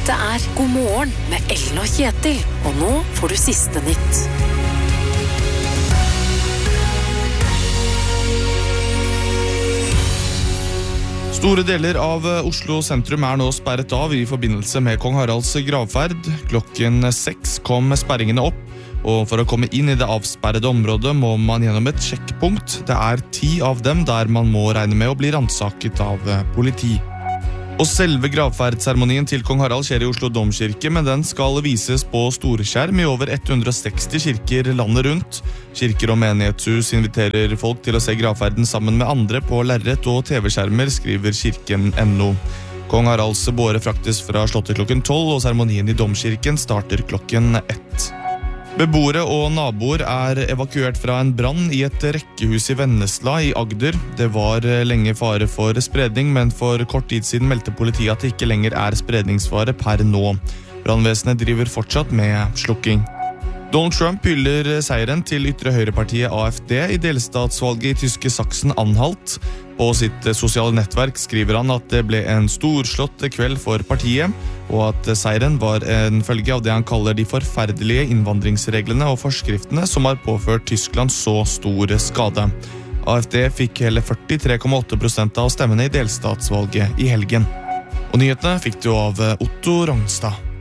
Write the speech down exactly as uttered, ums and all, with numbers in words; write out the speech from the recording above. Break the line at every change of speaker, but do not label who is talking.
Dette er God morgen med Ellen og Kjetil, og nå får du siste nytt.
Store deler av Oslo sentrum er nå sperret av i forbindelse med Kong Haralds gravferd. Klokken seks kom sperringene opp, og for å komme inn i det avsperrede området må man gjennom et sjekkpunkt. Det er ti av dem der man må regne med å bli rannsaket av politi. Og selve gravferdseremonien til Kong Harald skjer i Oslo Domkirke, men den skal vises på storskjerm i over hundre og seksti kirker landet rundt. Kirker og menighetshus inviterer folk til å se gravferden sammen med andre på lerret og T V-skjermer, skriver kirken punktum no. Kong Haralds båre fraktes fra slottet klokken tolv, og seremonien i Domkirken starter klokken ett. Beboere og naboer er evakuert fra en brann i et rekkehus i Vennesla i Agder. Det var lenge fare for spredning, men for kort tid siden meldte politiet at det ikke lenger er spredningsfare per nå. Brannvesenet driver fortsatt med slukking. Donald Trump hyller seieren til ytre høyrepartiet A F D i delstatsvalget i tyske Sachsen-Anhalt. På sitt sosiale nettverk skriver han at det ble en storslått kveld for partiet, og at seieren var en følge av det han kaller de forferdelige innvandringsreglene og forskriftene som har påført Tyskland så stor skade. A F D fikk hele førtitre komma åtte prosent av stemmene i delstatsvalget i helgen. Og nyhetene fikk du av Otto Rongstad.